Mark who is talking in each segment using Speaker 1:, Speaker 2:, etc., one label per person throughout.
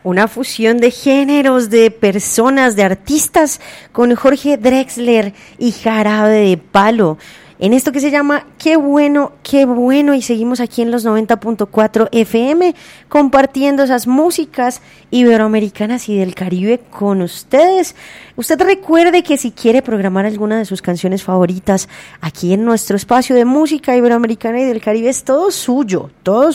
Speaker 1: una fusión de géneros, de personas, de artistas, con Jorge Drexler y Jarabe de Palo. En esto que se llama Qué bueno, y seguimos aquí en los 90.4 FM compartiendo esas músicas iberoamericanas y del Caribe con ustedes. Usted recuerde que si quiere programar alguna de sus canciones favoritas aquí en nuestro espacio de música iberoamericana y del Caribe, es todo suyo,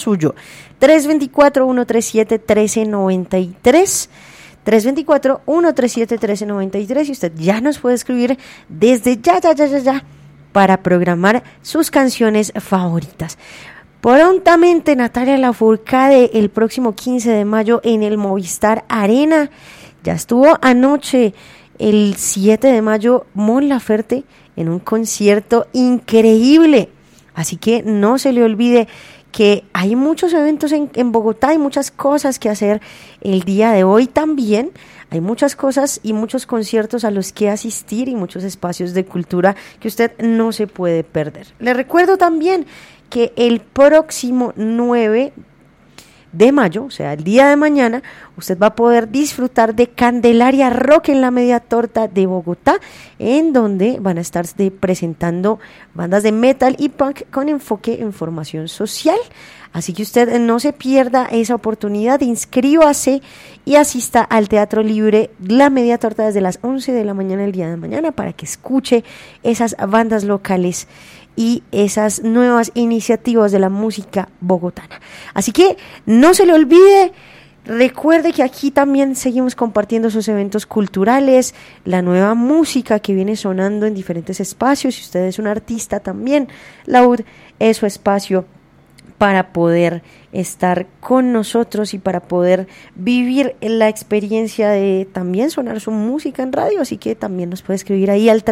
Speaker 1: 324-137-1393. 324-137-1393 y usted ya nos puede escribir desde ya para programar sus canciones favoritas. Prontamente Natalia Lafourcade el próximo 15 de mayo en el Movistar Arena. Ya estuvo anoche el 7 de mayo Mon Laferte en un concierto increíble. Así que no se le olvide que hay muchos eventos en Bogotá, hay muchas cosas que hacer el día de hoy también. Hay muchas cosas y muchos conciertos a los que asistir y muchos espacios de cultura que usted no se puede perder. Le recuerdo también que el próximo 9 de mayo, o sea, el día de mañana, usted va a poder disfrutar de Candelaria Rock en la Media Torta de Bogotá, en donde van a estar presentando bandas de metal y punk con enfoque en formación social. Así que usted no se pierda esa oportunidad, inscríbase y asista al Teatro Libre La Media Torta desde las 11 de la mañana el día de mañana para que escuche esas bandas locales y esas nuevas iniciativas de la música bogotana. Así que no se le olvide, recuerde que aquí también seguimos compartiendo esos eventos culturales, la nueva música que viene sonando en diferentes espacios. Si usted es un artista también, Laud es su espacio para poder estar con nosotros y para poder vivir la experiencia de también sonar su música en radio, así que también nos puede escribir ahí al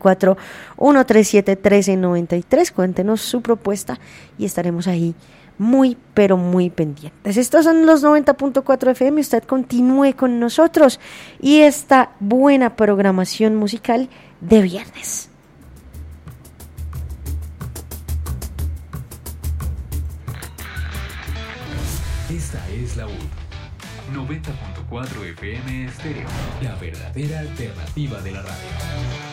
Speaker 1: 324-137-1393, cuéntenos su propuesta y estaremos ahí muy, pero muy pendientes. Estos son los 90.4 FM, usted continúe con nosotros y esta buena programación musical de viernes.
Speaker 2: Esta es la U 90.4 FM Estéreo, la verdadera alternativa de la radio.